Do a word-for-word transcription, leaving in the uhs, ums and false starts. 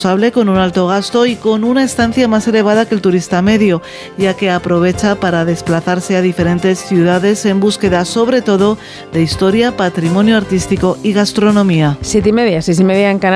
con un alto gasto y con una estancia más elevada que el turista medio, ya que aprovecha para desplazarse a diferentes ciudades en búsqueda sobre todo de historia, patrimonio artístico y gastronomía. Siete y media, seis y media en Canarias.